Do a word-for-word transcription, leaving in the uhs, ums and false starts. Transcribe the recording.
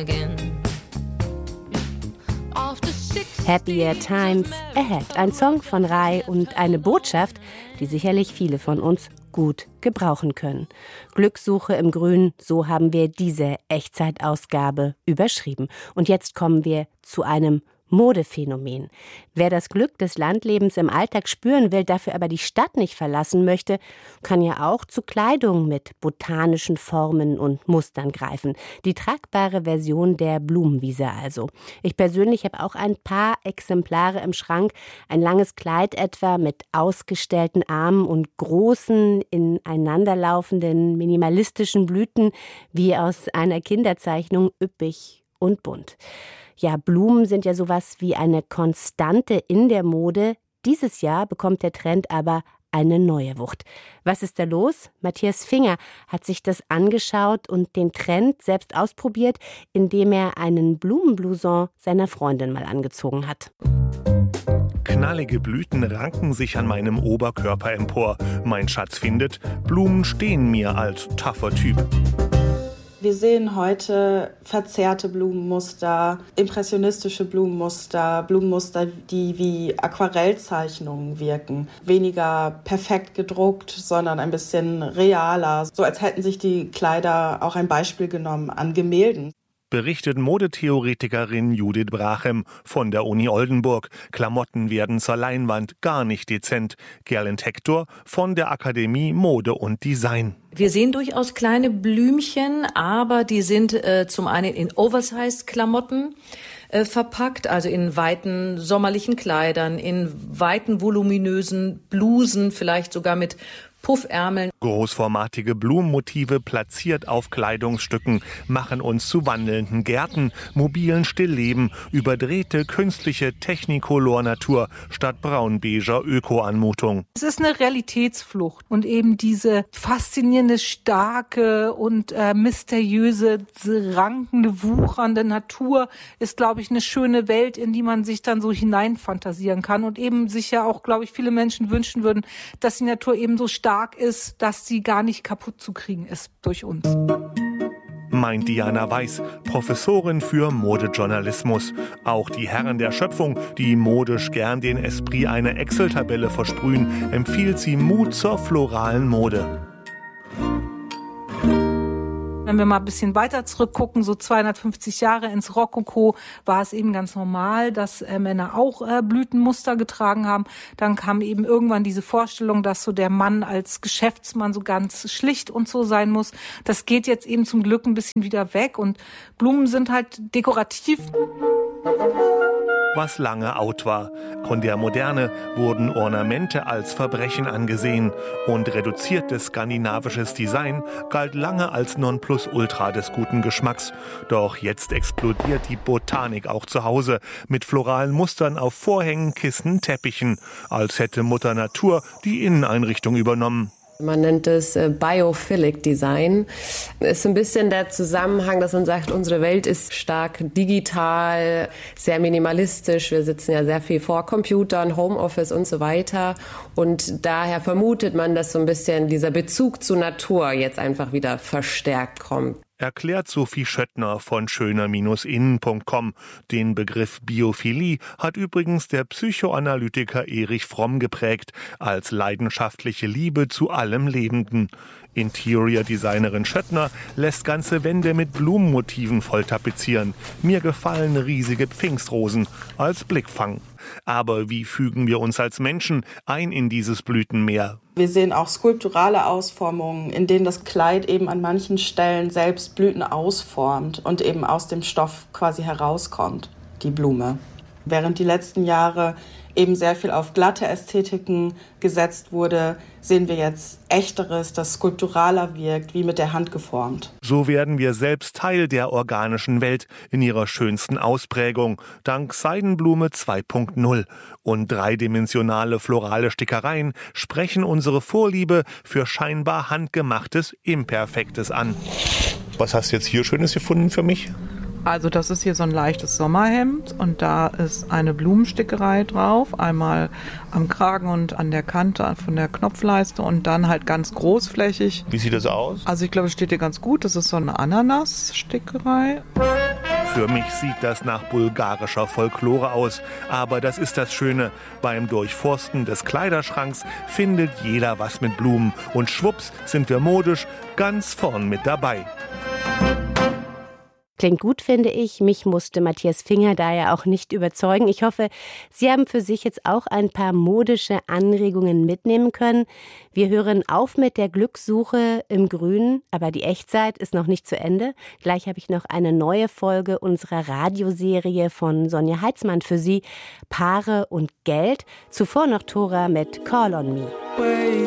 again. Happier Times Ahead. Ein Song von Rai und eine Botschaft, die sicherlich viele von uns gut gebrauchen können. Glückssuche im Grün, so haben wir diese Echtzeitausgabe überschrieben. Und jetzt kommen wir zu einem Modephänomen. Wer das Glück des Landlebens im Alltag spüren will, dafür aber die Stadt nicht verlassen möchte, kann ja auch zu Kleidung mit botanischen Formen und Mustern greifen. Die tragbare Version der Blumenwiese also. Ich persönlich habe auch ein paar Exemplare im Schrank. Ein langes Kleid etwa mit ausgestellten Armen und großen, ineinanderlaufenden, minimalistischen Blüten, wie aus einer Kinderzeichnung, üppig und bunt. Ja, Blumen sind ja sowas wie eine Konstante in der Mode. Dieses Jahr bekommt der Trend aber eine neue Wucht. Was ist da los? Matthias Finger hat sich das angeschaut und den Trend selbst ausprobiert, indem er einen Blumenblouson seiner Freundin mal angezogen hat. Knallige Blüten ranken sich an meinem Oberkörper empor. Mein Schatz findet, Blumen stehen mir als tougher Typ. Wir sehen heute verzerrte Blumenmuster, impressionistische Blumenmuster, Blumenmuster, die wie Aquarellzeichnungen wirken. Weniger perfekt gedruckt, sondern ein bisschen realer. So als hätten sich die Kleider auch ein Beispiel genommen an Gemälden. Berichtet Modetheoretikerin Judith Brachem von der Uni Oldenburg. Klamotten werden zur Leinwand gar nicht dezent. Gerlend Hector von der Akademie Mode und Design. Wir sehen durchaus kleine Blümchen, aber die sind äh, zum einen in Oversized-Klamotten äh, verpackt, also in weiten sommerlichen Kleidern, in weiten voluminösen Blusen, vielleicht sogar mit Puffärmeln. Großformatige Blumenmotive platziert auf Kleidungsstücken machen uns zu wandelnden Gärten, mobilen Stillleben, überdrehte künstliche Technicolor-Natur statt braun-beiger Öko-Anmutung. Es ist eine Realitätsflucht und eben diese faszinierende, starke und äh, mysteriöse, rankende, wuchernde Natur ist, glaube ich, eine schöne Welt, in die man sich dann so hineinfantasieren kann und eben sich ja auch, glaube ich, viele Menschen wünschen würden, dass die Natur eben so stark ist, dass sie gar nicht kaputt zu kriegen ist durch uns. Meint Diana Weiß, Professorin für Modejournalismus. Auch die Herren der Schöpfung, die modisch gern den Esprit einer Excel-Tabelle versprühen, empfiehlt sie Mut zur floralen Mode. Wenn wir mal ein bisschen weiter zurückgucken, so zweihundertfünfzig Jahre ins Rokoko, war es eben ganz normal, dass äh, Männer auch äh, Blütenmuster getragen haben. Dann kam eben irgendwann diese Vorstellung, dass so der Mann als Geschäftsmann so ganz schlicht und so sein muss. Das geht jetzt eben zum Glück ein bisschen wieder weg und Blumen sind halt dekorativ. Was lange out war. Von der Moderne wurden Ornamente als Verbrechen angesehen und reduziertes skandinavisches Design galt lange als Nonplusultra des guten Geschmacks. Doch jetzt explodiert die Botanik auch zu Hause mit floralen Mustern auf Vorhängen, Kissen, Teppichen, als hätte Mutter Natur die Inneneinrichtung übernommen. Man nennt es äh, Biophilic Design. Ist ein bisschen der Zusammenhang, dass man sagt, unsere Welt ist stark digital, sehr minimalistisch. Wir sitzen ja sehr viel vor Computern, Homeoffice und so weiter. Und daher vermutet man, dass so ein bisschen dieser Bezug zur Natur jetzt einfach wieder verstärkt kommt. Erklärt Sophie Schöttner von schöner innen punkt com. Den Begriff Biophilie hat übrigens der Psychoanalytiker Erich Fromm geprägt, als leidenschaftliche Liebe zu allem Lebenden. Interior-Designerin Schöttner lässt ganze Wände mit Blumenmotiven voll tapezieren. Mir gefallen riesige Pfingstrosen als Blickfang. Aber wie fügen wir uns als Menschen ein in dieses Blütenmeer? Wir sehen auch skulpturale Ausformungen, in denen das Kleid eben an manchen Stellen selbst Blüten ausformt und eben aus dem Stoff quasi herauskommt, die Blume. Während die letzten Jahre eben sehr viel auf glatte Ästhetiken gesetzt wurde, sehen wir jetzt Echteres, das skulpturaler wirkt, wie mit der Hand geformt. So werden wir selbst Teil der organischen Welt in ihrer schönsten Ausprägung, dank Seidenblume zwei Punkt null. Und dreidimensionale florale Stickereien sprechen unsere Vorliebe für scheinbar handgemachtes Imperfektes an. Was hast du jetzt hier Schönes gefunden für mich? Also das ist hier so ein leichtes Sommerhemd und da ist eine Blumenstickerei drauf, einmal am Kragen und an der Kante von der Knopfleiste und dann halt ganz großflächig. Wie sieht das aus? Also ich glaube, es steht hier ganz gut, das ist so eine Ananas-Stickerei. Für mich sieht das nach bulgarischer Folklore aus. Aber das ist das Schöne. Beim Durchforsten des Kleiderschranks findet jeder was mit Blumen. Und schwupps sind wir modisch ganz vorn mit dabei. Klingt gut, finde ich. Mich musste Matthias Finger da ja auch nicht überzeugen. Ich hoffe, Sie haben für sich jetzt auch ein paar modische Anregungen mitnehmen können. Wir hören auf mit der Glückssuche im Grün, aber die Echtzeit ist noch nicht zu Ende. Gleich habe ich noch eine neue Folge unserer Radioserie von Sonja Heitzmann für Sie, Paare und Geld. Zuvor noch Thora mit Call on Me.